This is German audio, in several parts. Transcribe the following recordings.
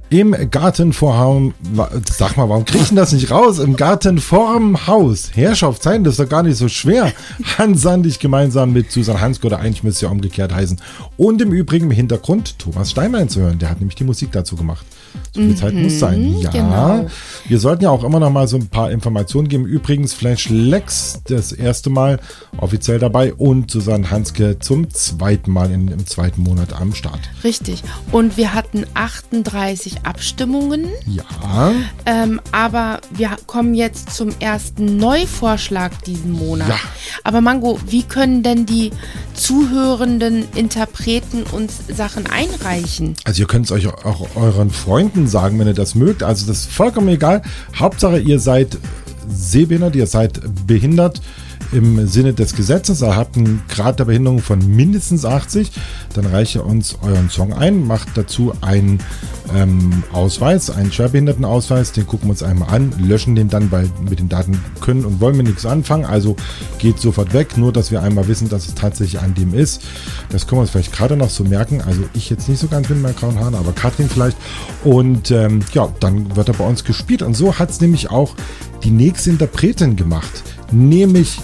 Im Garten vorm, sag mal, warum krieg ich denn das nicht raus? Im Garten vorm Haus. Herrschaftszeiten, das ist doch gar nicht so schwer. Hans Sandig gemeinsam mit Susan Hanske, oder eigentlich müsste es ja umgekehrt heißen. Und im Übrigen im Hintergrund Thomas Steinlein zu hören. Der hat nämlich die Musik dazu gemacht. So viel Zeit muss sein. Ja, genau. Wir sollten ja auch immer noch mal so ein paar Informationen geben. Übrigens Flash Lex das erste Mal offiziell dabei und Susan Hanske zum zweiten Mal im zweiten Monat am Start. Richtig. Und wir hatten 38 Abstimmungen. Ja. Aber wir kommen jetzt zum ersten Neuvorschlag diesen Monat. Ja. Aber Mango, wie können denn die zuhörenden Interpreten uns Sachen einreichen? Also ihr könnt es euch auch euren Freunden sagen, wenn ihr das mögt. Also das ist vollkommen egal. Hauptsache ihr seid sehbehindert, ihr seid behindert im Sinne des Gesetzes, ihr habt einen Grad der Behinderung von mindestens 80, dann reicht ihr uns euren Song ein, macht dazu einen Ausweis, einen Schwerbehindertenausweis, den gucken wir uns einmal an, löschen den dann, weil mit den Daten können und wollen wir nichts anfangen, also geht sofort weg, nur dass wir einmal wissen, dass es tatsächlich an dem ist. Das können wir uns vielleicht gerade noch so merken, also ich jetzt nicht so ganz mit meinen grauen Haaren, aber Katrin vielleicht. Und ja, dann wird er bei uns gespielt und so hat es nämlich auch die nächste Interpretin gemacht, nämlich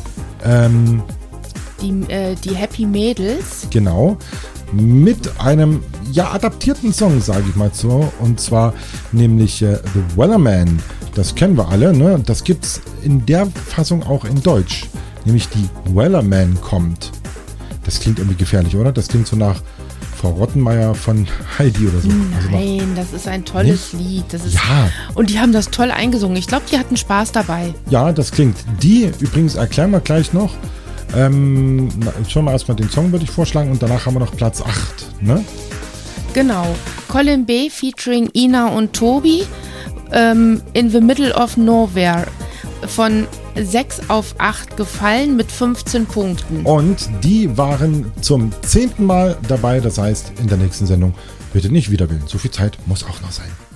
die Happy Mädels. Genau, mit einem adaptierten Song, sage ich mal so, und zwar nämlich The Wellerman. Das kennen wir alle, ne? Das gibt's in der Fassung auch in Deutsch, nämlich die Wellerman kommt. Das klingt irgendwie gefährlich, oder? Das klingt so nach Frau Rottenmeier von Heidi oder so. Nein, das ist ein tolles Lied. Das ist, ja. Und die haben das toll eingesungen. Ich glaube, die hatten Spaß dabei. Ja, das klingt. Die, übrigens, erklären wir gleich noch. Schauen wir erstmal den Song, würde ich vorschlagen. Und danach haben wir noch Platz 8, ne? Genau. Colin B. featuring Ina und Tobi. In the Middle of Nowhere. Von 6 auf 8 gefallen mit 15 Punkten. Und die waren zum 10. Mal dabei. Das heißt, in der nächsten Sendung bitte nicht wieder wählen. So viel Zeit muss auch noch sein.